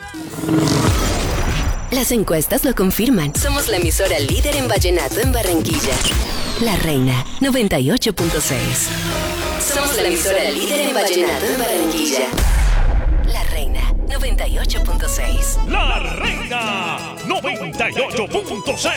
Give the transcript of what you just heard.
Las encuestas lo confirman. Somos la emisora líder en vallenato en Barranquilla. La Reina 98.6. Somos la emisora líder en vallenato en Barranquilla. La Reina 98.6. La Reina 98.6.